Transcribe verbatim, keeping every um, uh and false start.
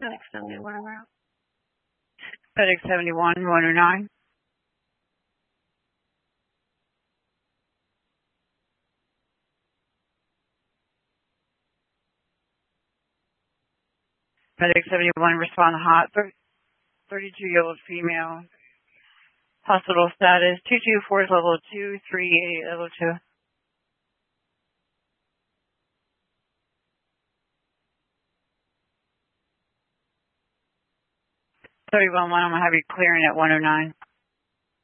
FedEx seventy-one around. FedEx seventy-one, one oh nine. FedEx seventy-one, respond hot. thirty-two-year-old female. Hospital status, two two four is level two, three eight level two. thirty-one one, I'm going to have you clearing at one oh nine.